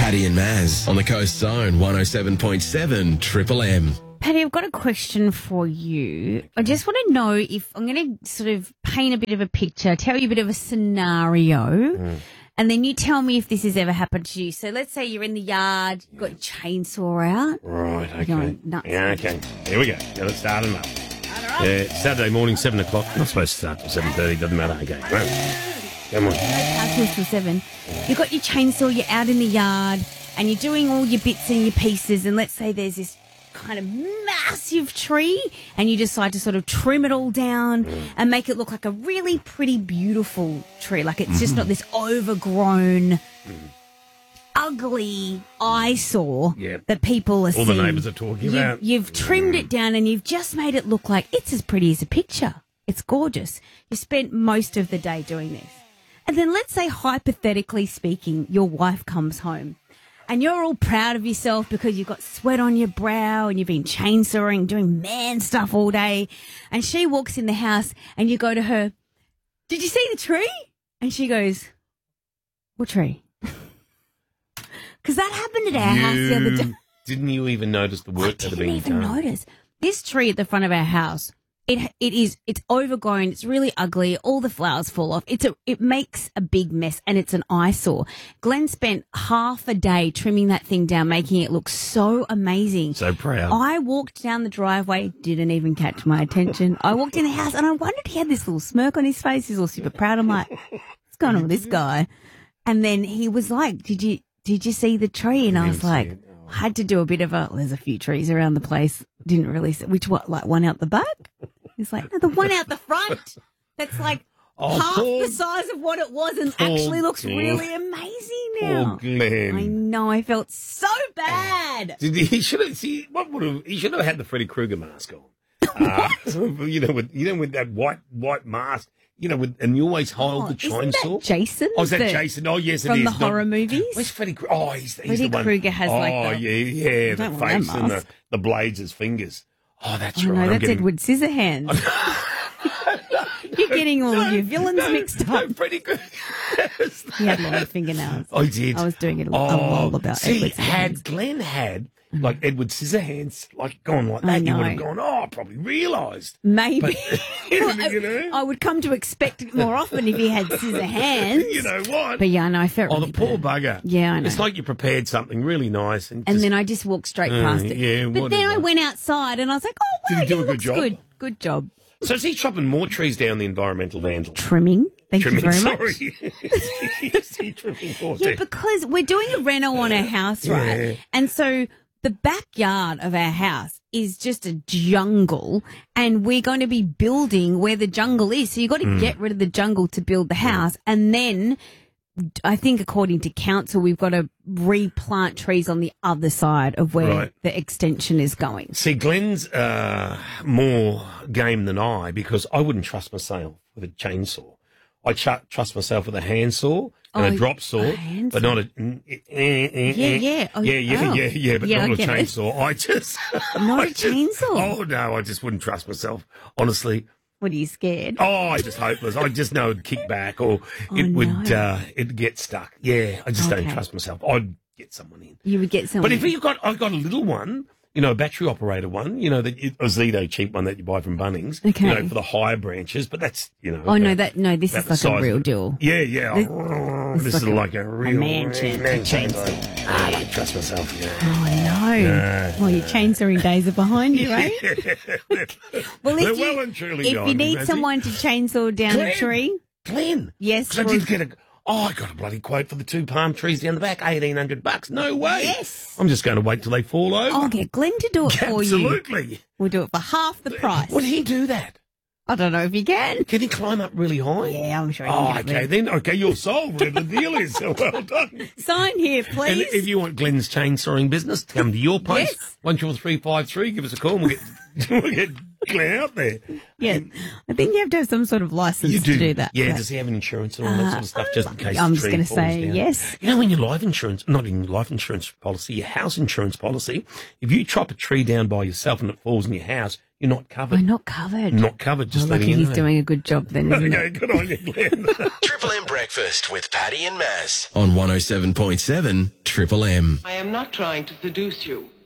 Paddy and Maz on the Coast Zone 107.7 Triple M. Paddy, I've got a question for you. I just want to know if I'm going to sort of paint a bit of a picture, tell you a bit of a scenario, and then you tell me if this has ever happened to you. So let's say you're in the yard, you've got your chainsaw out. Right, okay. Going nuts. Yeah, okay. Here we go. Now let's start them up. Yeah, Saturday morning, 7 o'clock. Not supposed to start till 7:30, doesn't matter. Okay, right. Come on. Till 7. You've got your chainsaw, you're out in the yard, and you're doing all your bits and your pieces, and let's say there's this kind of massive tree, and you decide to sort of trim it all down and make it look like a really pretty, beautiful tree. Like it's just not this overgrown, ugly eyesore that people are All seeing. the neighbours are talking about. You've trimmed it down and you've just made it look like it's as pretty as a picture. It's gorgeous. You spent most of the day doing this. And then let's say, hypothetically speaking, your wife comes home and you're all proud of yourself because you've got sweat on your brow and you've been chainsawing, doing man stuff all day. And she walks in the house and you go to her, "Did you see the tree?" And she goes, "What tree?" Because that happened at our house the other day. Didn't you even notice the work that had been done? I didn't even notice. This tree at the front of our house, it's overgrown. It's really ugly. All the flowers fall off. It makes a big mess and it's an eyesore. Glenn spent half a day trimming that thing down, making it look so amazing. So proud. I walked down the driveway, didn't even catch my attention. I walked in the house and I wondered, he had this little smirk on his face. He's all super proud. I'm like, what's going on with this guy? And then he was like, Did you see the tree? And I was like, I had to do a bit of there's a few trees around the place. Didn't really see, like one out the back? He's like, no, the one out the front. That's like half the size of what it was and actually looks really amazing now. Poor Glenn. I know, I felt so bad. He should have had the Freddy Krueger mask on. with that white mask. And you always hold the chainsaw. Isn't that Jason? Oh, is that Jason? Oh, yes, it is. From the horror movies? Where's Freddy Krueger? Oh, he's Freddy the one. Krueger has the face and the blades as fingers. Oh, that's right. No, that's Edward Scissorhands. You're getting all of your villains mixed up. No, Freddy Krueger. He had long fingernails. Oh, he did. I was doing it a lull about Edward Scissorhands. Had Glenn had like Edward Scissorhands, like gone like that, you would have gone, I probably realised. Maybe. But, I would come to expect it more often if he had scissor hands. You know what? But yeah, I know, I felt really the poor bad. bugger. Yeah, I know. It's like you prepared something really nice. And then I just walked straight past it. Yeah, but then I went outside and I was like, oh, wow, Did he do a good looks job? good. Good job. So is he chopping more trees down, the environmental vandal? Trimming. Thank you very much. Sorry. Is he trimming more Yeah, because we're doing a reno on our house, right? Yeah. And so the backyard of our house is just a jungle, and we're going to be building where the jungle is. So you've got to get rid of the jungle to build the house. And then I think according to council, we've got to replant trees on the other side of where the extension is going. See, Glenn's more game than I, because I wouldn't trust myself with a chainsaw. I trust myself with a handsaw and a drop saw, but not a but not a chainsaw. I just not a chainsaw. Oh no, I just wouldn't trust myself. Honestly. What, are you scared? Oh, I just hopeless. I just know it'd kick back or it'd get stuck. Yeah, I just don't trust myself. I'd get someone in. You would get someone. But if I've got a little one. A battery operated one, a Zito cheap one that you buy from Bunnings, for the higher branches, but that's, Oh, this is like a real deal. Yeah. This is like a real man chainsaw. I don't trust myself, Oh, no. Well, your chainsawing days are behind you, eh? Well, if you need someone to chainsaw down a tree. Glenn. Yes. I did get I got a bloody quote for the 2 palm trees down the back, $1,800. No way. Yes. I'm just going to wait till they fall over. I'll get Glenn to do it for you. Absolutely. We'll do it for half the price. Would he do that? I don't know if he can. Can he climb up really high? Yeah, I'm sure he can. Okay, then. Okay, you're sold. Whatever the deal is. So well done. Sign here, please. And if you want Glenn's chainsawing business, come to your place. 14353. Give us a call and we'll get Glenn out there. Yeah, I think you have to have some sort of license to do that. Yeah, does he have an insurance and all that sort of stuff, just in case I'm the just tree going to falls say down? yes. In your life insurance, not in your life insurance policy, your house insurance policy, if you chop a tree down by yourself and it falls in your house, you're not covered. We're not covered. Not covered, just Well, letting lucky you he's know. doing a good job then, isn't Okay, it? good on you, Glenn. Triple M Breakfast with Paddy and Maz on 107.7 Triple M. I am not trying to seduce you.